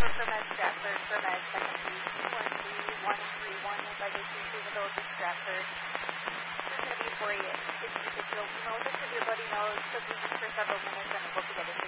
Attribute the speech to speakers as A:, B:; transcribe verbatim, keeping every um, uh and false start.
A: for Fermed Stratford, Fermed second beat, two one three one three one, by the C C Middle of Stratford. This is going to be for you. If, if you'll know this, if your buddy knows, so we just for several minutes and we'll be getting